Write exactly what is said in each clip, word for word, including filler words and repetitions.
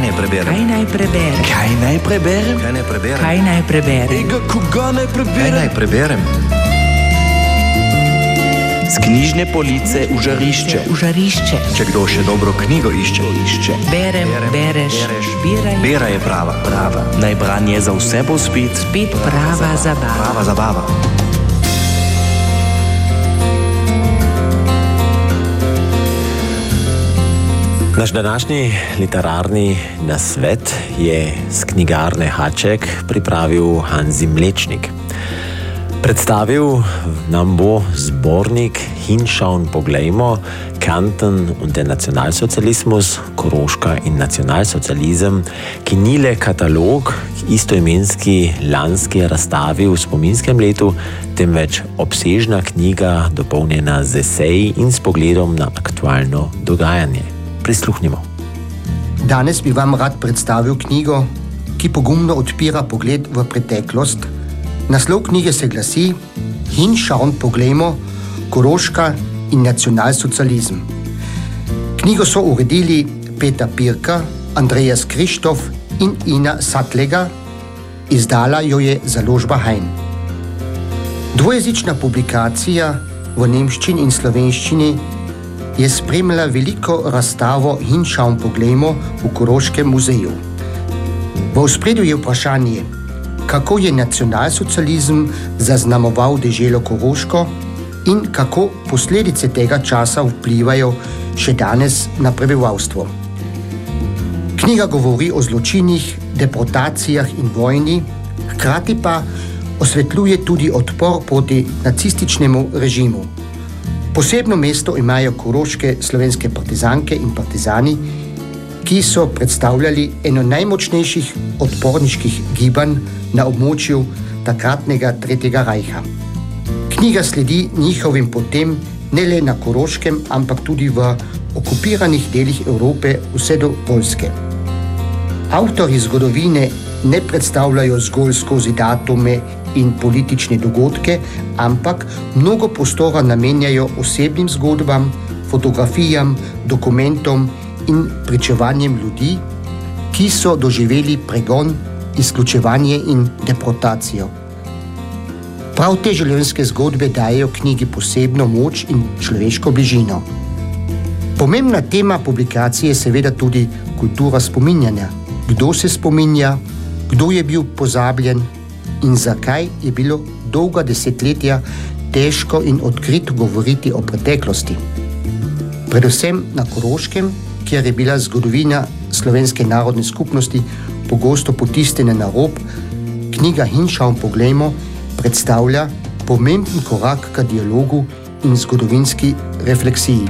naj preberem? Kaj naj preberem? Kaj naj preberem? Kaj naj preberem? Kaj naj preberem? Ega, koga naj preberem? Kaj naj preberem? Z knjižne police v žarišče. V žarišče. Če kdo še dobro knjigo išče, išče. Berem, bereš, bereš. Biraj. Bera je prava. Prava. Naj branje za vse bo spet. Spet prava zabava. Prava zabava. Naš današnji literarni nasvet je z knjigarne Haček pripravil Hanzi Mlečnik. Predstavil nam bo zbornik Hinschauen poglejmo, Kärnten und der Nationalsozialismus, Koroška in nacionalsocializem, ki ni le katalog istoimenski lanski razstavi v spominskem letu, temveč obsežna knjiga, dopolnjena z eseji in s pogledom na aktualno dogajanje. Prisluhnimo. Danes bi vam rad predstavil knjigo, ki pogumno odpira pogled v preteklost. Naslov knjige se glasi Hinschauen poglejmo, Koroška in nacionalsocializem. Knjigo so uredili Peter Pirka, Andreas Krištof in Ina Satlega, izdala jo je založba Hein. Dvojezična publikacija v nemščini in slovenščini je spremljala veliko razstavo Hinschauen poglejmo v Koroškem muzeju. V ospredju je vprašanje, kako je nacionalsocializem zaznamoval deželo Koroško in kako posledice tega časa vplivajo še danes na prebivalstvo. Knjiga govori o zločinih, deportacijah in vojni, hkrati pa osvetljuje tudi odpor proti nacističnemu režimu. Posebno mesto imajo koroške slovenske partizanke in partizani, ki so predstavljali eno najmočnejših odporniških gibanj na območju takratnega Tretjega rajha. Knjiga sledi njihovim potem ne le na Koroškem, ampak tudi v okupiranih delih Evrope vse do Poljske. Avtorji zgodovine ne predstavljajo zgolj skozi datume in politične dogodke, ampak mnogo prostora namenjajo osebnim zgodbam, fotografijam, dokumentom in pričevanjem ljudi, ki so doživeli pregon, izključevanje in deportacijo. Prav te življenjske zgodbe dajejo knjigi posebno moč in človeško bližino. Pomembna tema publikacije je seveda tudi kultura spominjanja. Kdo se spominja, kdo je bil pozabljen in zakaj je bilo dolga desetletja težko in odkrito govoriti o preteklosti. Predvsem na Koroškem, kjer je bila zgodovina slovenske narodne skupnosti pogosto potisnjena na rob, knjiga Hinschauen poglejmo predstavlja pomemben korak k dialogu in zgodovinski refleksiji.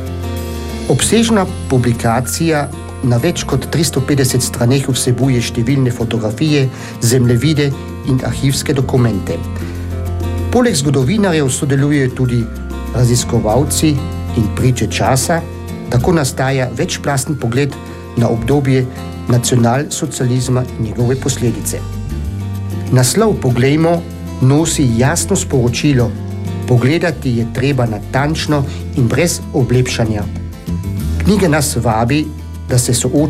Obsežna publikacija na več kot tristo petdeset straneh vsebuje številne fotografije, zemljevide in arhivske dokumente. Poleg zgodovinarjev sodelujejo tudi raziskovalci in priče časa, tako nastaja večplasten pogled na obdobje nacionalsocializma in njegove posledice. Naslov Poglejmo nosi jasno sporočilo, pogledati je treba natančno in brez oblepšanja. Knjiga nas vabi, da se soočimo